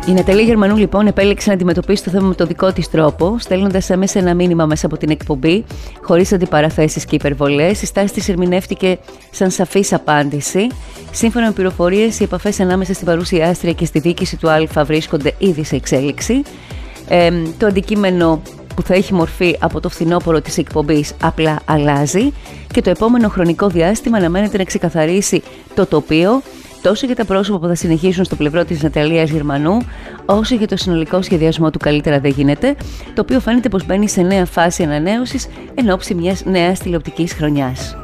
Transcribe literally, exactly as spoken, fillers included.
Η Ναταλία Γερμανού λοιπόν επέλεξε να αντιμετωπίσει το θέμα με τον δικό της τρόπο, στέλνοντας άμεσα ένα μήνυμα μέσα από την εκπομπή, χωρίς αντιπαραθέσεις και υπερβολές. Η στάση της ερμηνεύτηκε σαν σαφής απάντηση. Σύμφωνα με πληροφορίες, οι επαφές ανάμεσα στην παρουσιάστρια και στη διοίκηση του Α βρίσκονται ήδη σε εξέλιξη. Ε, το αντικείμενο που θα έχει μορφή από το φθινόπωρο της εκπομπής απλά αλλάζει και το επόμενο χρονικό διάστημα αναμένεται να ξεκαθαρίσει το τοπίο, τόσο για τα πρόσωπα που θα συνεχίσουν στο πλευρό της Ναταλίας Γερμανού, όσο για το συνολικό σχεδιασμό του «Καλύτερα δεν γίνεται», το οποίο φαίνεται πως μπαίνει σε νέα φάση ανανέωσης εν ώψη μιας νέας τηλεοπτικής χρονιάς.